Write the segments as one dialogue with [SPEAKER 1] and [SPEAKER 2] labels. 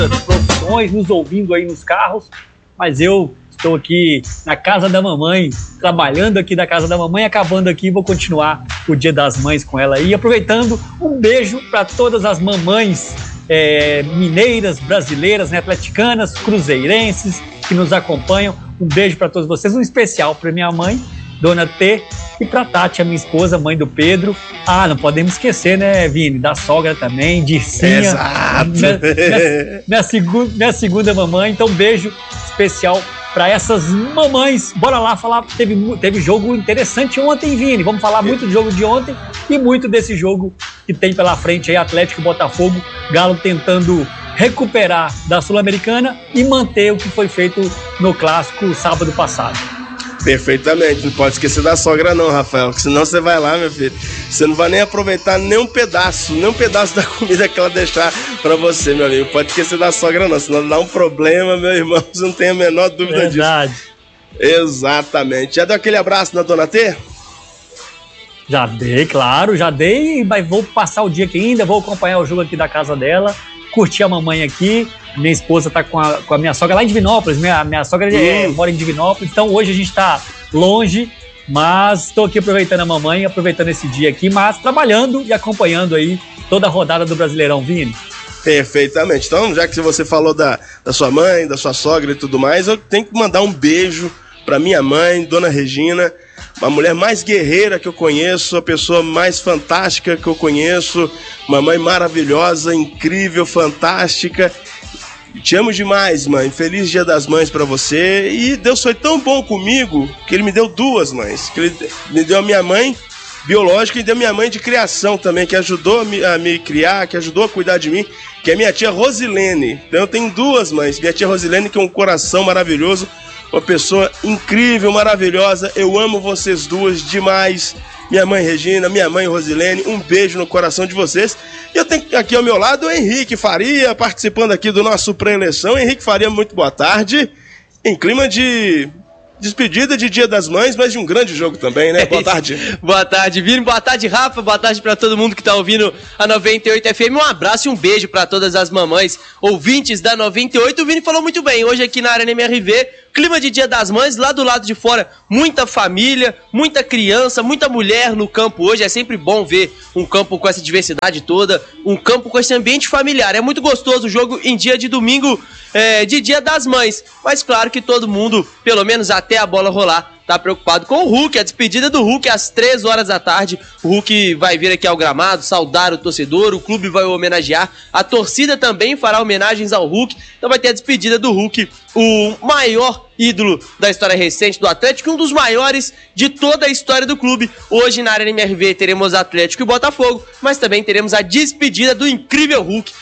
[SPEAKER 1] profissões, nos ouvindo aí nos carros, mas eu estou aqui na casa da mamãe, trabalhando aqui da casa da mamãe, acabando aqui, vou continuar o Dia das Mães com ela aí, aproveitando, um beijo para todas as mamães mineiras, brasileiras, né, atleticanas, cruzeirenses que nos acompanham. Um beijo para todos vocês, um especial para minha mãe, Dona T, e para Tati, a minha esposa, mãe do Pedro. Ah, não podemos esquecer, né, Vini, da sogra também, Dircinha.
[SPEAKER 2] Exato.
[SPEAKER 1] Minha segunda mamãe. Então, um beijo especial para essas mamães. Bora lá falar, teve jogo interessante ontem, Vini. Vamos falar muito do jogo de ontem e muito desse jogo que tem pela frente aí, Atlético e Botafogo, Galo tentando recuperar da Sul-Americana e manter o que foi feito no clássico sábado passado.
[SPEAKER 2] Perfeitamente, não pode esquecer da sogra não, Rafael, senão você vai lá, meu filho, você não vai nem aproveitar nem um pedaço da comida que ela deixar pra você, meu amigo. Pode esquecer da sogra não, senão dá um problema, meu irmão, você não tem a menor dúvida
[SPEAKER 1] Verdade.
[SPEAKER 2] disso. Exatamente. Já deu aquele abraço na Dona T?
[SPEAKER 1] Já dei, claro, mas vou passar o dia aqui ainda, vou acompanhar o jogo aqui da casa dela, curtir a mamãe aqui. Minha esposa tá com a minha sogra lá em Divinópolis, minha sogra mora em Divinópolis, então hoje a gente tá longe, mas estou aqui aproveitando a mamãe, aproveitando esse dia aqui, mas trabalhando e acompanhando aí toda a rodada do Brasileirão, Vini.
[SPEAKER 2] Perfeitamente. Então, já que você falou da sua mãe, da sua sogra e tudo mais, eu tenho que mandar um beijo pra minha mãe, Dona Regina, uma mulher mais guerreira que eu conheço, a pessoa mais fantástica que eu conheço, uma mãe maravilhosa, incrível, fantástica. Te amo demais, mãe. Feliz Dia das Mães pra você. E Deus foi tão bom comigo que Ele me deu duas mães. Que Ele me deu a minha mãe biológica e deu a minha mãe de criação também, que ajudou a me criar, que ajudou a cuidar de mim, que é minha tia Rosilene. Então eu tenho duas mães. Minha tia Rosilene, que é um coração maravilhoso, uma pessoa incrível, maravilhosa. Eu amo vocês duas demais. Minha mãe Regina, minha mãe Rosilene, um beijo no coração de vocês. E eu tenho aqui ao meu lado o Henrique Faria, participando aqui do nosso pré-eleição. Henrique Faria, muito boa tarde. Em clima de despedida de Dia das Mães, mas de um grande jogo também, né? Boa tarde.
[SPEAKER 3] Boa tarde, Vini. Boa tarde, Rafa. Boa tarde pra todo mundo que tá ouvindo a 98 FM. Um abraço e um beijo pra todas as mamães ouvintes da 98. O Vini falou muito bem. Hoje aqui na Arena MRV, clima de Dia das Mães, lá do lado de fora, muita família, muita criança, muita mulher no campo hoje. É sempre bom ver um campo com essa diversidade toda, um campo com esse ambiente familiar. É muito gostoso o jogo em dia de domingo, de Dia das Mães. Mas claro que todo mundo, pelo menos até a bola rolar, tá preocupado com o Hulk, a despedida do Hulk às 3 horas da tarde. O Hulk vai vir aqui ao gramado, saudar o torcedor, o clube vai o homenagear, a torcida também fará homenagens ao Hulk, então vai ter a despedida do Hulk, o maior ídolo da história recente do Atlético, um dos maiores de toda a história do clube. Hoje na Arena MRV teremos Atlético e Botafogo, mas também teremos a despedida do incrível Hulk,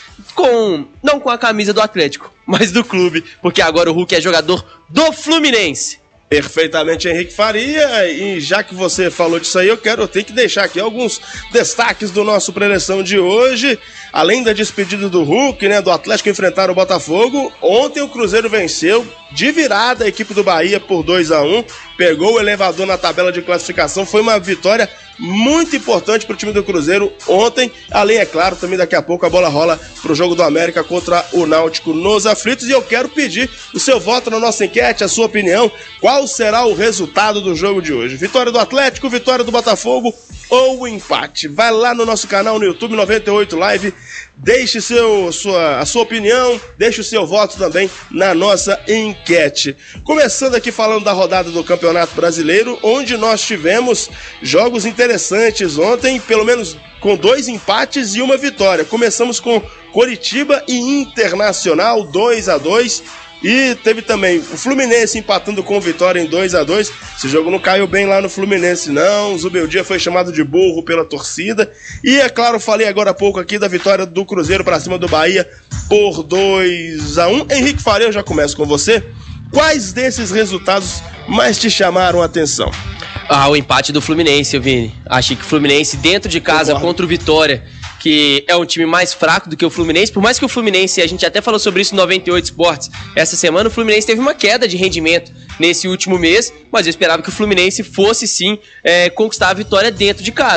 [SPEAKER 3] não com a camisa do Atlético, mas do clube, porque agora o Hulk é jogador do Fluminense.
[SPEAKER 2] Perfeitamente, Henrique Faria, e já que você falou disso aí, eu tenho que deixar aqui alguns destaques do nosso pré-eleição de hoje. Além da despedida do Hulk, né, do Atlético enfrentar o Botafogo, ontem o Cruzeiro venceu de virada a equipe do Bahia por 2-1, pegou o elevador na tabela de classificação, foi uma vitória muito importante para o time do Cruzeiro ontem. Além, é claro, também daqui a pouco a bola rola para o jogo do América contra o Náutico nos aflitos. E eu quero pedir o seu voto na nossa enquete, a sua opinião. Qual será o resultado do jogo de hoje? Vitória do Atlético, vitória do Botafogo ou empate? Vai lá no nosso canal no YouTube 98 Live, deixe a sua opinião, deixe o seu voto também na nossa enquete. Começando aqui falando da rodada do Campeonato Brasileiro, onde nós tivemos jogos interessantes ontem, pelo menos com 2 empates e uma vitória. Começamos com Coritiba e Internacional 2-2. E teve também o Fluminense empatando com o Vitória em 2-2. Esse jogo não caiu bem lá no Fluminense, não. O Zubeldia foi chamado de burro pela torcida. E, é claro, falei agora há pouco aqui da vitória do Cruzeiro para cima do Bahia por 2-1. Henrique Faria, eu já começo com você. Quais desses resultados mais te chamaram a atenção?
[SPEAKER 3] O empate do Fluminense, Vini. Achei que o Fluminense dentro de casa contra o Vitória, que é um time mais fraco do que o Fluminense, por mais que o Fluminense, a gente até falou sobre isso no 98 Esportes, essa semana o Fluminense teve uma queda de rendimento nesse último mês, mas eu esperava que o Fluminense fosse sim conquistar a vitória dentro de casa.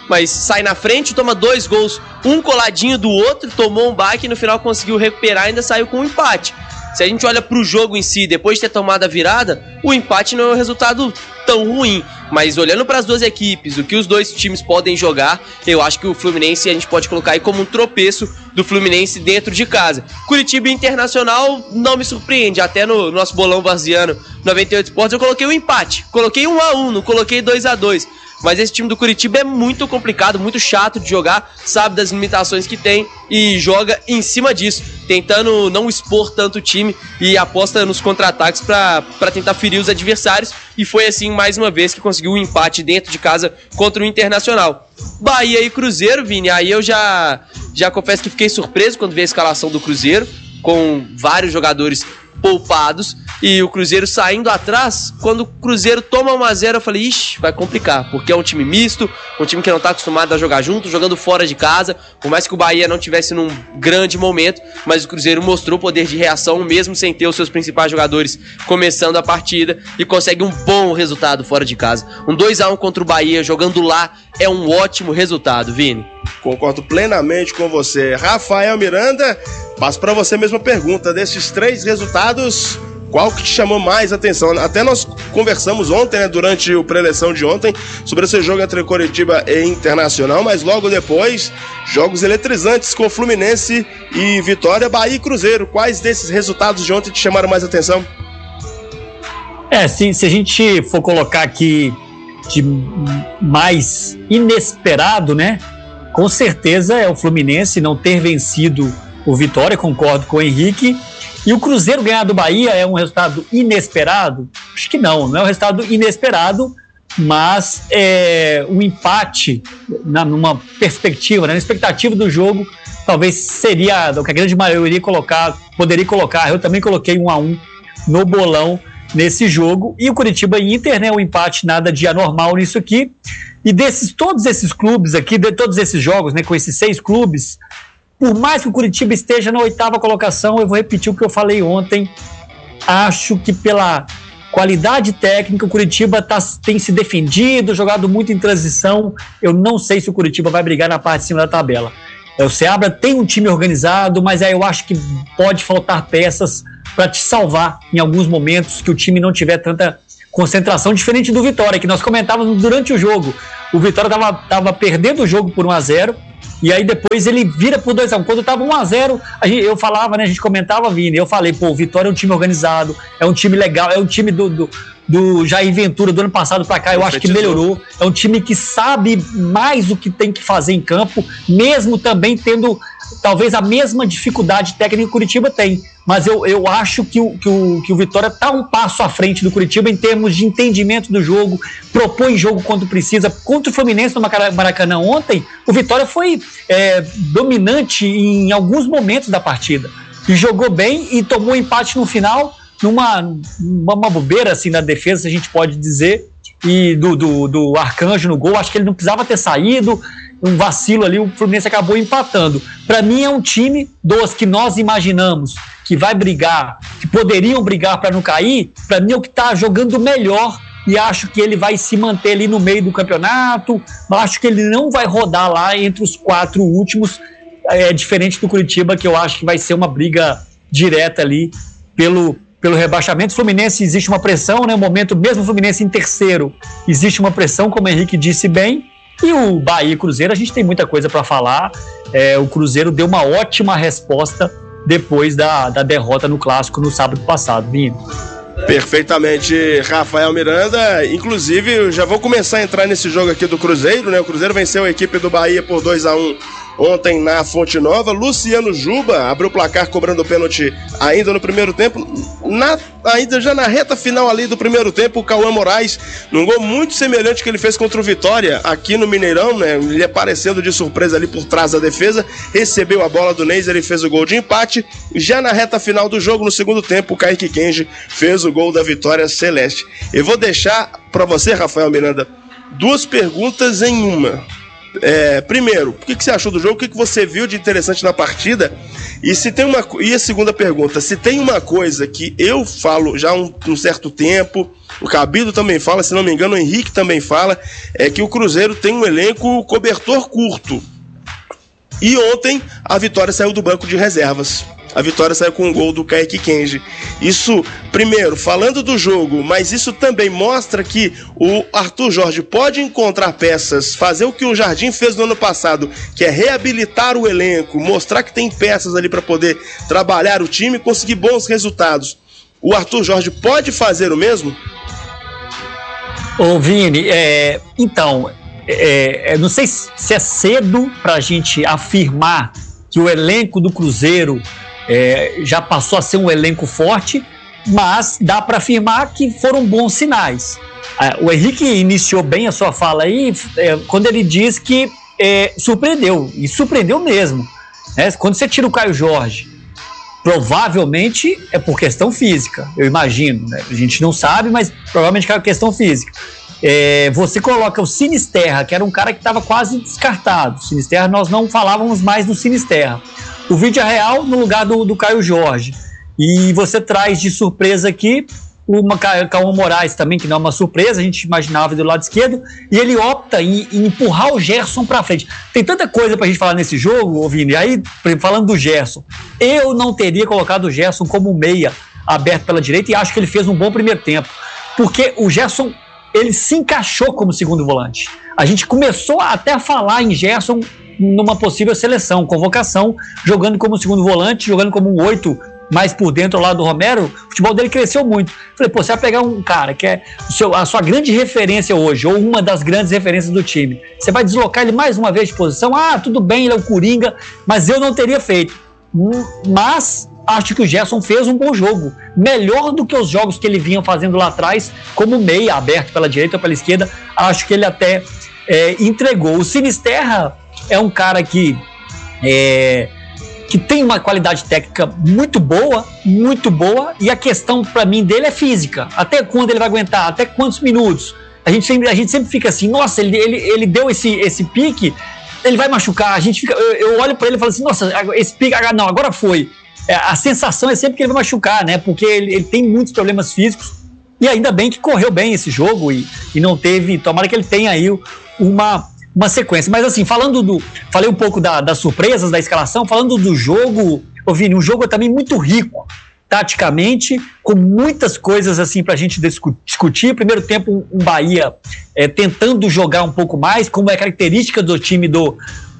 [SPEAKER 3] mas sai na frente, toma 2 gols, um coladinho do outro, tomou um baque e no final conseguiu recuperar e ainda saiu com um empate. Se a gente olha pro jogo em si, depois de ter tomado a virada, o empate não é um resultado tão ruim. Mas olhando para as duas equipes, o que os dois times podem jogar, eu acho que o Fluminense a gente pode colocar aí como um tropeço do Fluminense dentro de casa. Curitiba Internacional não me surpreende, até no nosso bolão varziano 98 Sports eu coloquei um empate, coloquei 1-1, não coloquei 2-2. Mas esse time do Curitiba é muito complicado, muito chato de jogar, sabe das limitações que tem e joga em cima disso, tentando não expor tanto o time e aposta nos contra-ataques para tentar ferir os adversários. E foi assim, mais uma vez, que conseguiu um empate dentro de casa contra o Internacional. Bahia e Cruzeiro, Vini, aí eu já confesso que fiquei surpreso quando vi a escalação do Cruzeiro, com vários jogadores poupados e o Cruzeiro saindo atrás. Quando o Cruzeiro toma 1-0 eu falei, ixi, vai complicar, porque é um time misto, um time que não tá acostumado a jogar junto, jogando fora de casa, por mais que o Bahia não tivesse num grande momento, mas o Cruzeiro mostrou poder de reação, mesmo sem ter os seus principais jogadores começando a partida, e consegue um bom resultado fora de casa. Um 2-1 contra o Bahia, jogando lá, é um ótimo resultado, Vini.
[SPEAKER 2] Concordo plenamente com você. Rafael Miranda, passo para você a mesma pergunta. Desses 3 resultados, qual que te chamou mais atenção? Até nós conversamos ontem, né, durante o pré-eleição de ontem, sobre esse jogo entre Coritiba e Internacional, mas logo depois, jogos eletrizantes com Fluminense e Vitória, Bahia e Cruzeiro. Quais desses resultados de ontem te chamaram mais atenção?
[SPEAKER 1] Se a gente for colocar aqui de mais inesperado, né? Com certeza é o Fluminense não ter vencido o Vitória, concordo com o Henrique. E o Cruzeiro ganhar do Bahia é um resultado inesperado? Acho que não é um resultado inesperado, mas é um empate numa perspectiva, né, na expectativa do jogo, talvez seria o que a grande maioria poderia colocar. Eu também coloquei 1-1 no bolão nesse jogo. E o Curitiba e Inter, né, um empate, nada de anormal nisso aqui. E todos esses clubes aqui, de todos esses jogos, né, com esses 6 clubes, por mais que o Curitiba esteja na 8ª colocação, eu vou repetir o que eu falei ontem, acho que pela qualidade técnica o Curitiba tem se defendido, jogado muito em transição. Eu não sei se o Curitiba vai brigar na parte de cima da tabela. O Seabra tem um time organizado, mas aí eu acho que pode faltar peças para te salvar em alguns momentos que o time não tiver tanta concentração, diferente do Vitória, que nós comentávamos durante o jogo. O Vitória estava perdendo o jogo por 1-0, e aí depois ele vira por 2-1. Quando estava 1-0, eu falava, né, a gente comentava, Vini, eu falei, o Vitória é um time organizado, é um time legal, é um time do Jair Ventura do ano passado para cá, eu acho que melhorou, é um time que sabe mais o que tem que fazer em campo, mesmo também tendo talvez a mesma dificuldade técnica que o Curitiba tem, mas eu acho que o Vitória está um passo à frente do Curitiba em termos de entendimento do jogo, propõe jogo quando precisa. Contra o Fluminense no Maracanã ontem, o Vitória foi dominante em alguns momentos da partida, e jogou bem e tomou empate no final, numa bobeira assim na defesa, se a gente pode dizer, e do Arcanjo no gol. Acho que ele não precisava ter saído, um vacilo ali, o Fluminense acabou empatando. Para mim é um time dos que nós imaginamos que vai brigar, que poderiam brigar para não cair. Para mim é o que está jogando melhor, e acho que ele vai se manter ali no meio do campeonato. Acho que ele não vai rodar lá entre os 4 últimos, diferente do Curitiba, que eu acho que vai ser uma briga direta ali pelo rebaixamento. O Fluminense, existe uma pressão, né? No momento, mesmo o Fluminense em terceiro, existe uma pressão, como o Henrique disse bem. E o Bahia e Cruzeiro, a gente tem muita coisa para falar. O Cruzeiro deu uma ótima resposta depois da derrota no Clássico no sábado passado. Vini.
[SPEAKER 2] Perfeitamente, Rafael Miranda. Inclusive, eu já vou começar a entrar nesse jogo aqui do Cruzeiro, né? O Cruzeiro venceu a equipe do Bahia por 2-1 ontem na Fonte Nova. Luciano Juba abriu o placar cobrando o pênalti ainda no primeiro tempo. Ainda já na reta final ali do primeiro tempo, o Cauã Moraes, num gol muito semelhante que ele fez contra o Vitória aqui no Mineirão, né? Ele aparecendo de surpresa ali por trás da defesa, recebeu a bola do Neis, ele fez o gol de empate. Já na reta final do jogo, no segundo tempo, o Kaique Kenji fez o gol da vitória celeste. Eu vou deixar para você, Rafael Miranda, 2 perguntas em uma. Primeiro, o que você achou do jogo? O que você viu de interessante na partida? E a segunda pergunta, se tem uma coisa que eu falo já há um certo tempo, o Cabido também fala, se não me engano o Henrique também fala, é que o Cruzeiro tem um elenco cobertor curto. E ontem a Vitória saiu do banco de reservas. A Vitória saiu com um gol do Kaique Kenji. Isso, primeiro, falando do jogo, mas isso também mostra que o Arthur Jorge pode encontrar peças, fazer o que o Jardim fez no ano passado, que é reabilitar o elenco, mostrar que tem peças ali para poder trabalhar o time e conseguir bons resultados. O Arthur Jorge pode fazer o mesmo?
[SPEAKER 1] Ô Vini, não sei se é cedo para a gente afirmar que o elenco do Cruzeiro já passou a ser um elenco forte, mas dá para afirmar que foram bons sinais. O Henrique iniciou bem a sua fala aí quando ele diz que surpreendeu, e surpreendeu mesmo, né? Quando você tira o Caio Jorge, provavelmente é por questão física, eu imagino, né? A gente não sabe, mas provavelmente é por questão física. Você coloca o Sinisterra, que era um cara que estava quase descartado. Sinisterra, nós não falávamos mais do Sinisterra. O Vídea Real no lugar do Caio Jorge. E você traz de surpresa aqui o Cauã Moraes também, que não é uma surpresa, a gente imaginava do lado esquerdo, e ele opta em empurrar o Gerson para frente. Tem tanta coisa pra gente falar nesse jogo, Vini. Aí, falando do Gerson, eu não teria colocado o Gerson como meia aberto pela direita, e acho que ele fez um bom primeiro tempo. Porque o Gerson, ele se encaixou como segundo volante. A gente começou até a falar em Gerson numa possível seleção, convocação, jogando como segundo volante, jogando como um 8 mais por dentro ao lado do Romero. O futebol dele cresceu muito. Falei, você vai pegar um cara que é a sua grande referência hoje, ou uma das grandes referências do time, você vai deslocar ele mais uma vez de posição. Tudo bem, ele é o Coringa, mas eu não teria feito. Mas acho que o Gerson fez um bom jogo, melhor do que os jogos que ele vinha fazendo lá atrás, como meia, aberto pela direita ou pela esquerda. Acho que ele até entregou. O Sinisterra é um cara que tem uma qualidade técnica muito boa, e a questão para mim dele é física. Até quando ele vai aguentar, até quantos minutos. A gente sempre fica assim, nossa, ele deu esse pique, ele vai machucar. Eu olho para ele e falo assim, nossa, esse pique, não, agora foi. A sensação é sempre que ele vai machucar, né? Porque ele tem muitos problemas físicos, e ainda bem que correu bem esse jogo e não teve, tomara que ele tenha aí uma sequência. Mas assim, falei um pouco das surpresas da escalação, falando do jogo, Vini, um jogo também muito rico, taticamente, com muitas coisas assim pra gente discutir. Primeiro tempo, um Bahia tentando jogar um pouco mais, como é característica do time do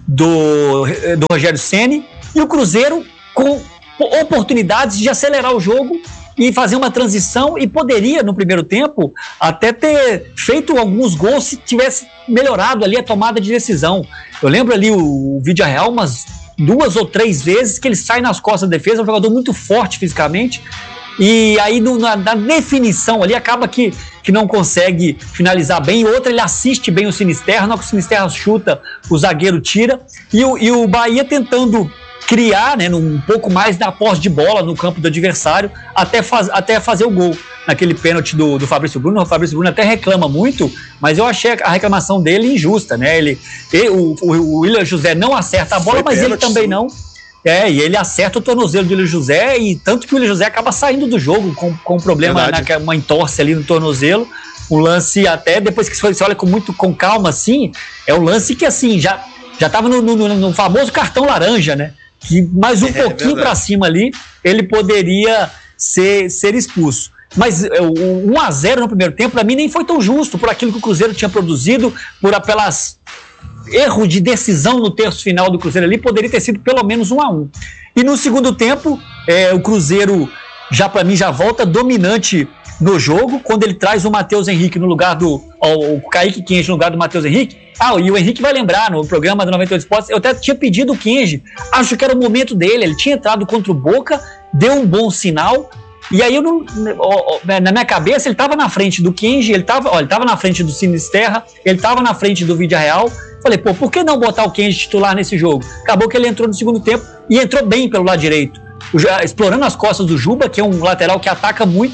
[SPEAKER 1] Rogério Ceni, e o Cruzeiro com oportunidades de acelerar o jogo e fazer uma transição, e poderia, no primeiro tempo, até ter feito alguns gols se tivesse melhorado ali a tomada de decisão. Eu lembro ali o Vídea Real umas 2 ou 3 vezes que ele sai nas costas da defesa, é um jogador muito forte fisicamente, e aí na definição ali acaba que não consegue finalizar bem. Outra, ele assiste bem o Sinisterra, na hora que o Sinisterra chuta, o zagueiro tira, e o Bahia tentando criar, né, um pouco mais da posse de bola no campo do adversário, até fazer o gol naquele pênalti do Fabrício Bruno. O Fabrício Bruno até reclama muito, mas eu achei a reclamação dele injusta, né? O William José não acerta a bola, mas ele também não. E ele acerta o tornozelo do William José, e tanto que o William José acaba saindo do jogo com um problema, uma entorse ali no tornozelo. Um lance até, depois que você olha com calma assim, é um lance que assim, já estava no famoso cartão laranja, né? Que mais um pouquinho para cima ali, ele poderia ser expulso. Mas o 1-0 no primeiro tempo, para mim, nem foi tão justo por aquilo que o Cruzeiro tinha produzido, pelas erro de decisão no terço final do Cruzeiro ali, poderia ter sido pelo menos 1-1. E no segundo tempo, o Cruzeiro, para mim, já volta dominante no jogo, quando ele traz o Matheus Henrique no lugar o Kaique Kenji no lugar do Matheus Henrique. E o Henrique vai lembrar, no programa do 98 Esportes, eu até tinha pedido o Kenji, acho que era o momento dele, ele tinha entrado contra o Boca, deu um bom sinal, e aí na minha cabeça ele estava na frente do Kenji, ele estava na frente do Sinisterra, ele estava na frente do Vídea Real. Falei, por que não botar o Kenji titular nesse jogo? Acabou que ele entrou no segundo tempo, e entrou bem pelo lado direito, explorando as costas do Juba, que é um lateral que ataca muito,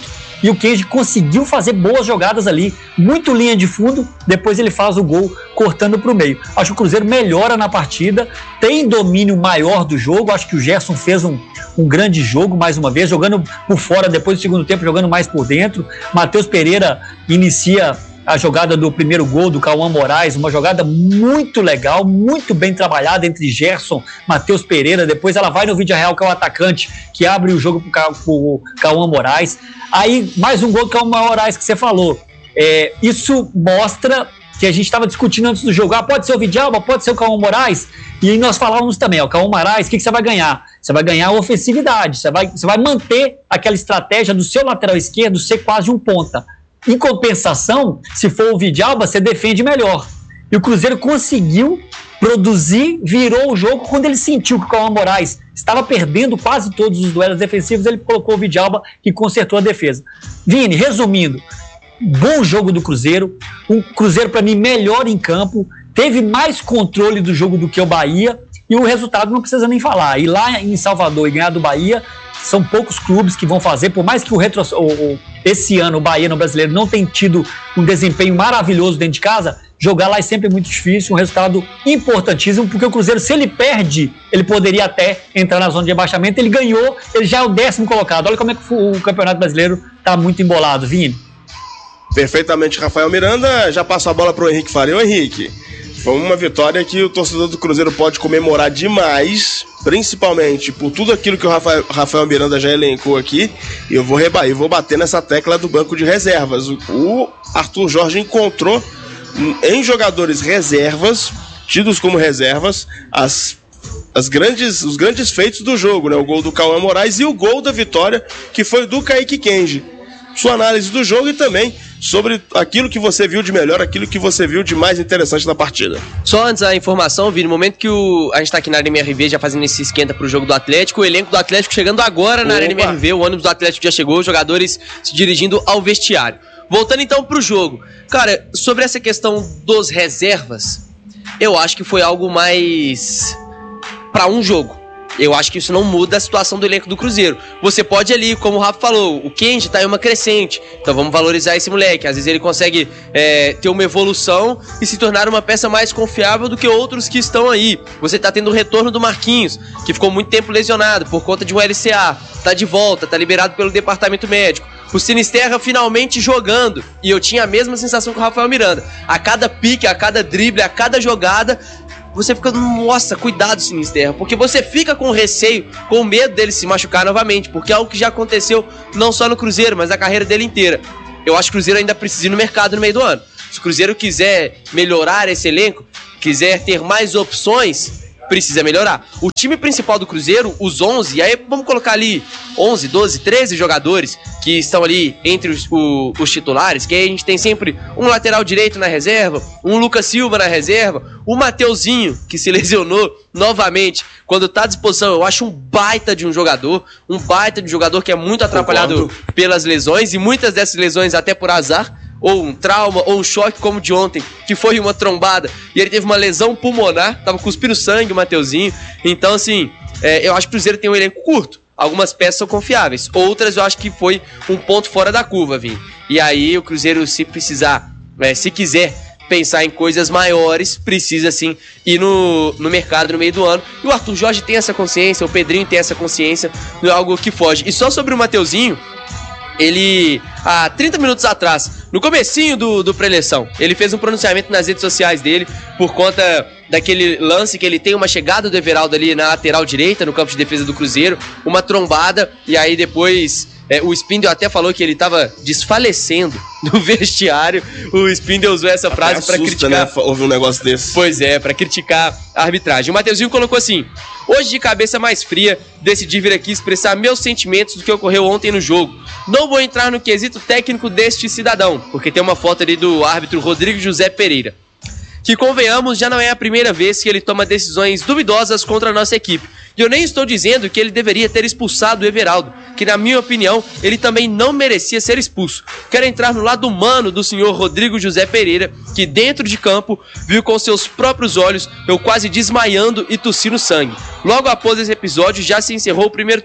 [SPEAKER 1] e o Kenji conseguiu fazer boas jogadas ali, muito linha de fundo, depois ele faz o gol cortando para o meio. Acho que o Cruzeiro melhora na partida, tem domínio maior do jogo, acho que o Gerson fez um grande jogo mais uma vez, jogando por fora depois do segundo tempo, jogando mais por dentro. Matheus Pereira inicia a jogada do primeiro gol do Cauã Moraes, uma jogada muito legal, muito bem trabalhada entre Gerson, Matheus Pereira, depois ela vai no vídeo real, que é o atacante que abre o jogo para o Cauã Moraes. Aí mais um gol do Cauã Moraes que você falou. Isso mostra que a gente estava discutindo antes do jogo, pode ser o Vidalba, pode ser o Cauã Moraes, e aí nós falávamos também, o Cauã Moraes, o que você vai ganhar? Você vai ganhar a ofensividade, você vai manter aquela estratégia do seu lateral esquerdo ser quase um ponta. Em compensação, se for o Vidalba, você defende melhor. E o Cruzeiro conseguiu produzir, virou o jogo quando ele sentiu que o Cauã Moraes estava perdendo quase todos os duelos defensivos, ele colocou o Vidalba e consertou a defesa. Vini, resumindo, bom jogo do Cruzeiro, um Cruzeiro para mim melhor em campo, teve mais controle do jogo do que o Bahia e o resultado não precisa nem falar. E lá em Salvador e ganhar do Bahia, são poucos clubes que vão fazer, por mais que esse ano o Bahia no Brasileiro não tenha tido um desempenho maravilhoso dentro de casa, jogar lá é sempre muito difícil, um resultado importantíssimo, porque o Cruzeiro, se ele perde, ele poderia até entrar na zona de rebaixamento, ele ganhou, ele já é o 10º colocado. Olha como é que o Campeonato Brasileiro está muito embolado, Vini.
[SPEAKER 2] Perfeitamente, Rafael Miranda. Já passo a bola para o Henrique Faria. Ô, Henrique, foi uma vitória que o torcedor do Cruzeiro pode comemorar demais, principalmente por tudo aquilo que o Rafael Miranda já elencou aqui. E eu vou bater nessa tecla do banco de reservas. O Arthur Jorge encontrou em jogadores reservas, tidos como reservas, os grandes feitos do jogo, né? O gol do Cauã Moraes e o gol da vitória, que foi do Kaique Kenji. Sua análise do jogo e também sobre aquilo que você viu de melhor, aquilo que você viu de mais interessante na partida.
[SPEAKER 3] Só antes a informação, Vini, no momento que a gente tá aqui na Arena MRV já fazendo esse esquenta pro jogo do Atlético, o elenco do Atlético chegando agora na Arena MRV, o ônibus do Atlético já chegou, os jogadores se dirigindo ao vestiário. Voltando então pro jogo. Cara, sobre essa questão dos reservas, eu acho que foi algo mais pra um jogo. Eu acho que isso não muda a situação do elenco do Cruzeiro. Você pode ali, como o Rafa falou, o Kenji tá em uma crescente, então vamos valorizar esse moleque. Às vezes ele consegue ter uma evolução e se tornar uma peça mais confiável do que outros que estão aí. Você tá tendo o retorno do Marquinhos, que ficou muito tempo lesionado por conta de um LCA. Tá de volta, tá liberado pelo departamento médico. O Sinisterra finalmente jogando. E eu tinha a mesma sensação que o Rafael Miranda. A cada pique, a cada drible, a cada jogada, você fica, nossa, cuidado, Sinisterra, porque você fica com receio, com medo dele se machucar novamente, porque é algo que já aconteceu não só no Cruzeiro, mas na carreira dele inteira. Eu acho que o Cruzeiro ainda precisa ir no mercado no meio do ano. Se o Cruzeiro quiser melhorar esse elenco, quiser ter mais opções, precisa melhorar. O time principal do Cruzeiro, os 11, e aí vamos colocar ali 11, 12, 13 jogadores que estão ali entre os titulares, que aí a gente tem sempre um lateral direito na reserva, um Lucas Silva na reserva, o Mateuzinho, que se lesionou novamente, quando tá à disposição, eu acho um baita de um jogador que é muito atrapalhado pelas lesões, e muitas dessas lesões até por azar, ou um trauma, ou um choque como o de ontem, que foi uma trombada, e ele teve uma lesão pulmonar, tava cuspindo sangue o Mateuzinho. Então, assim, eu acho que o Cruzeiro tem um elenco curto. Algumas peças são confiáveis, outras eu acho que foi um ponto fora da curva, Vini. E aí o Cruzeiro, se precisar, se quiser pensar em coisas maiores, precisa sim ir no mercado no meio do ano. E o Arthur Jorge tem essa consciência, o Pedrinho tem essa consciência, não é algo que foge. E só sobre o Mateuzinho, ele, há 30 minutos atrás, no comecinho do pré-eleição, ele fez um pronunciamento nas redes sociais dele por conta daquele lance que ele tem uma chegada do Everaldo ali na lateral direita, no campo de defesa do Cruzeiro, uma trombada, e aí depois o Spindel até falou que ele estava desfalecendo no vestiário. O Spindel usou essa frase para criticar,
[SPEAKER 2] né? Houve um negócio desse.
[SPEAKER 3] Pois é, para criticar a arbitragem. O Mateuzinho colocou assim: hoje, de cabeça mais fria, decidi vir aqui expressar meus sentimentos do que ocorreu ontem no jogo. Não vou entrar no quesito técnico deste cidadão, porque tem uma foto ali do árbitro Rodrigo José Pereira, que, convenhamos, já não é a primeira vez que ele toma decisões duvidosas contra a nossa equipe. E eu nem estou dizendo que ele deveria ter expulsado o Everaldo, que, na minha opinião, ele também não merecia ser expulso. Quero entrar no lado humano do senhor Rodrigo José Pereira, que dentro de campo viu com seus próprios olhos eu quase desmaiando e tossindo sangue. Logo após esse episódio já se encerrou o primeiro tempo,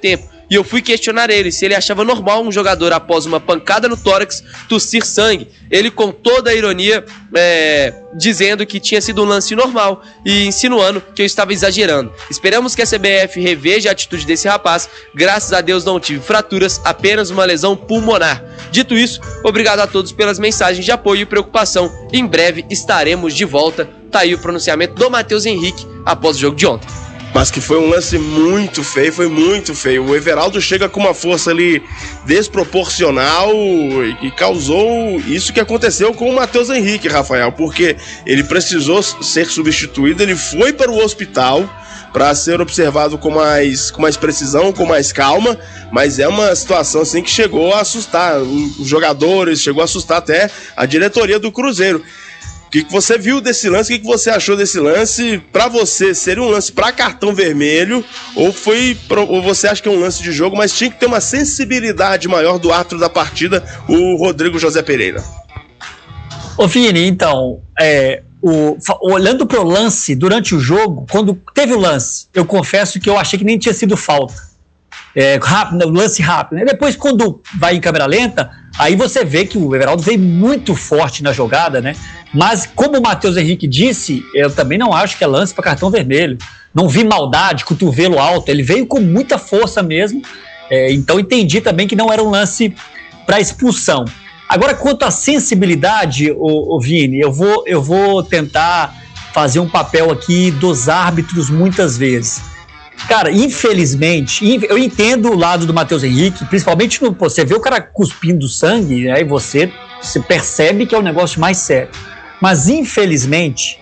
[SPEAKER 3] e eu fui questionar ele se ele achava normal um jogador, após uma pancada no tórax, tossir sangue. Ele, com toda a ironia, dizendo que tinha sido um lance normal e insinuando que eu estava exagerando. Esperamos que a CBF reveja a atitude desse rapaz. Graças a Deus não tive fraturas, apenas uma lesão pulmonar. Dito isso, obrigado a todos pelas mensagens de apoio e preocupação. Em breve estaremos de volta. Tá aí o pronunciamento do Matheus Henrique após o jogo de ontem.
[SPEAKER 2] Mas que foi um lance muito feio, foi muito feio. O Everaldo chega com uma força ali desproporcional e causou isso que aconteceu com o Matheus Henrique, Rafael, porque ele precisou ser substituído, ele foi para o hospital para ser observado com mais precisão, com mais calma, mas é uma situação assim que chegou a assustar os jogadores, chegou a assustar até a diretoria do Cruzeiro. O que você viu desse lance? O que você achou desse lance? Pra você, seria um lance pra cartão vermelho? Ou você acha que é um lance de jogo, mas tinha que ter uma sensibilidade maior do árbitro da partida, o Rodrigo José Pereira?
[SPEAKER 1] Ô Vini, então, olhando pro lance durante o jogo, quando teve o lance, eu confesso que eu achei que nem tinha sido falta. Rápido, lance rápido, né? Depois, quando vai em câmera lenta, aí você vê que o Everaldo veio muito forte na jogada, né? Mas, como o Matheus Henrique disse, eu também não acho que é lance para cartão vermelho. Não vi maldade, cotovelo alto, ele veio com muita força mesmo. Então, entendi também que não era um lance para expulsão. Agora, quanto à sensibilidade, ô Vini, eu vou tentar fazer um papel aqui dos árbitros muitas vezes. Cara, infelizmente, eu entendo o lado do Matheus Henrique, principalmente você vê o cara cuspindo sangue, né, e você percebe que é um negócio mais sério. Mas, infelizmente,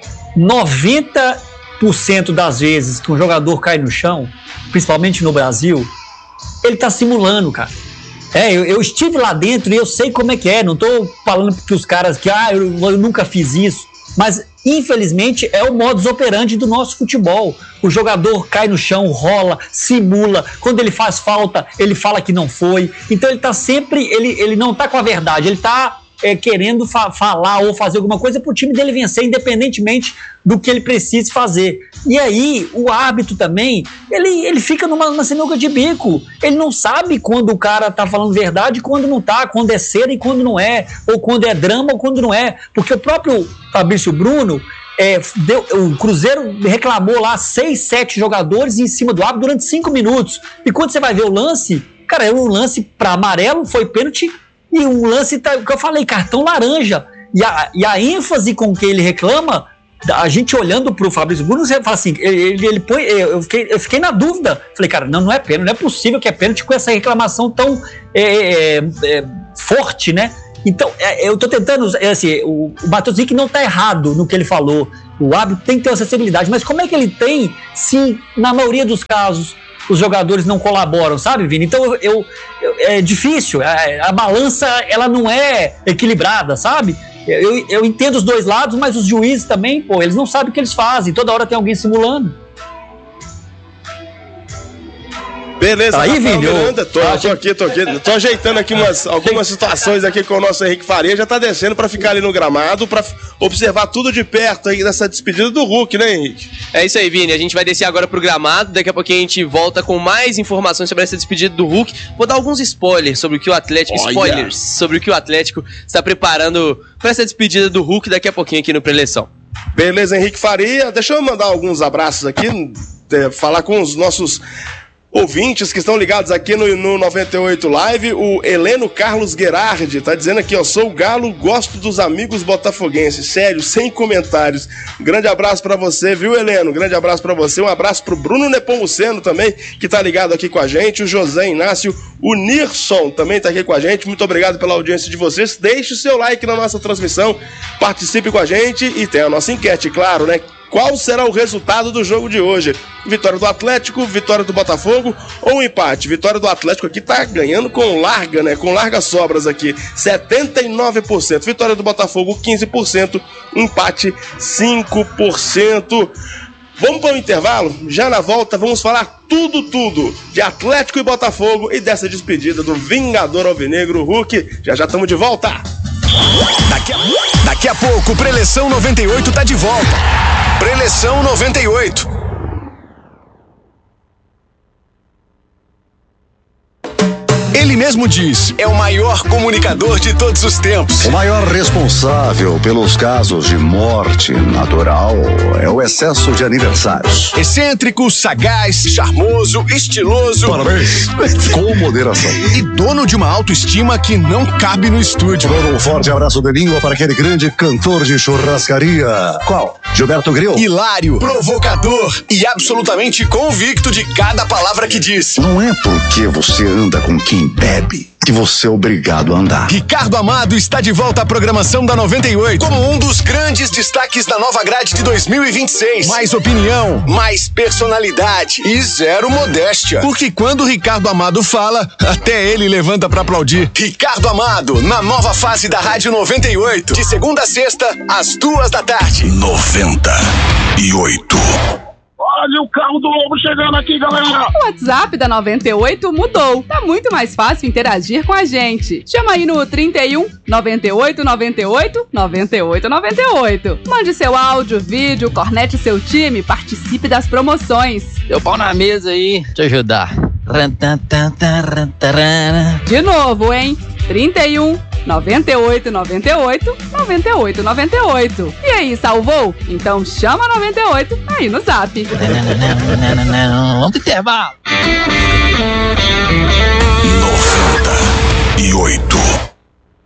[SPEAKER 1] 90% das vezes que um jogador cai no chão, principalmente no Brasil, ele tá simulando, cara. Eu estive lá dentro e eu sei como é que é, não tô falando que os caras que, eu nunca fiz isso, mas infelizmente é o modus operandi do nosso futebol. O jogador cai no chão, rola, simula, quando ele faz falta, ele fala que não foi, então ele tá sempre, ele não tá com a verdade, ele tá querendo falar ou fazer alguma coisa para o time dele vencer, independentemente do que ele precise fazer. E aí, o árbitro também, ele fica numa sinuca de bico. Ele não sabe quando o cara tá falando verdade e quando não tá, quando é cera e quando não é, ou quando é drama ou quando não é. Porque o próprio Fabrício Bruno, o Cruzeiro reclamou lá 6, 7 jogadores em cima do árbitro durante 5 minutos. E quando você vai ver o lance, cara, é um lance para amarelo, foi pênalti. E um lance, que eu falei, cartão laranja. E a ênfase com que ele reclama, a gente olhando pro Fabrício Bruno, você fala assim, ele põe, eu fiquei na dúvida. Falei, cara, não é pênalti, não é possível que é pênalti com essa reclamação tão forte, né? Então, eu tô tentando, assim, o Matheus Henrique não tá errado no que ele falou. O árbitro tem que ter uma sensibilidade, mas como é que ele tem se, na maioria dos casos, os jogadores não colaboram, sabe, Vini? Então é difícil, a balança ela não é equilibrada, sabe? Eu entendo os dois lados, mas os juízes também, eles não sabem o que eles fazem, toda hora tem alguém simulando.
[SPEAKER 2] Beleza,
[SPEAKER 1] aí,
[SPEAKER 2] Rafael
[SPEAKER 1] Vini,
[SPEAKER 2] Miranda, tô aqui. Tô ajeitando aqui algumas situações aqui com o nosso Henrique Faria, já tá descendo pra ficar ali no gramado, pra observar tudo de perto aí dessa despedida do Hulk, né, Henrique?
[SPEAKER 3] É isso aí, Vini, a gente vai descer agora pro gramado, daqui a pouquinho a gente volta com mais informações sobre essa despedida do Hulk. Vou dar alguns spoilers sobre o que o Atlético, sobre o que o Atlético está preparando pra essa despedida do Hulk daqui a pouquinho aqui no Preleção.
[SPEAKER 2] Beleza, Henrique Faria, deixa eu mandar alguns abraços aqui, falar com os nossos ouvintes que estão ligados aqui no 98 Live. O Heleno Carlos Gerardi tá dizendo aqui, sou galo, gosto dos amigos botafoguenses, sério, sem comentários. Grande abraço pra você, viu, Heleno? Grande abraço pra você, um abraço pro Bruno Nepomuceno também, que tá ligado aqui com a gente, o José Inácio, o Nirson também tá aqui com a gente, muito obrigado pela audiência de vocês, deixe o seu like na nossa transmissão, participe com a gente e tem a nossa enquete, claro, né? Qual será o resultado do jogo de hoje? Vitória do Atlético, vitória do Botafogo ou empate? Vitória do Atlético aqui tá ganhando com larga, né? Com largas sobras aqui, 79%. Vitória do Botafogo, 15%. Empate, 5%. Vamos para o intervalo? Já na volta vamos falar tudo de Atlético e Botafogo e dessa despedida do Vingador Alvinegro Hulk. Já estamos de volta.
[SPEAKER 4] Daqui a pouco, Preleção 98 tá de volta. Preleção 98. Ele mesmo diz, é o maior comunicador de todos os tempos.
[SPEAKER 5] O maior responsável pelos casos de morte natural é o excesso de aniversários.
[SPEAKER 4] Excêntrico, sagaz, charmoso, estiloso.
[SPEAKER 5] Parabéns. Com moderação.
[SPEAKER 4] E dono de uma autoestima que não cabe no estúdio.
[SPEAKER 5] Manda um forte abraço de língua para aquele grande cantor de churrascaria. Qual? Gilberto Gril?
[SPEAKER 4] Hilário, provocador e absolutamente convicto de cada palavra que diz.
[SPEAKER 5] Não é porque você anda com quem bebe que você é obrigado a andar.
[SPEAKER 4] Ricardo Amado está de volta à programação da 98 como um dos grandes destaques da nova grade de 2026. Mais opinião, mais personalidade e zero modéstia. Porque quando o Ricardo Amado fala, até ele levanta pra aplaudir. Ricardo Amado, na nova fase da Rádio 98, de segunda a sexta, às 14h.
[SPEAKER 5] 98.
[SPEAKER 6] Olha o carro do Lobo chegando aqui, galera!
[SPEAKER 7] O WhatsApp da 98 mudou. Tá muito mais fácil interagir com a gente. Chama aí no 31 98 98 98 98. Mande seu áudio, vídeo, cornete seu time, participe das promoções.
[SPEAKER 8] Deu pau na mesa aí, te ajudar.
[SPEAKER 7] De novo, hein? 31 98 98 98 98. E aí, salvou? Então chama 98 aí no Zap.
[SPEAKER 8] Vamos pro intervalo.
[SPEAKER 5] 98.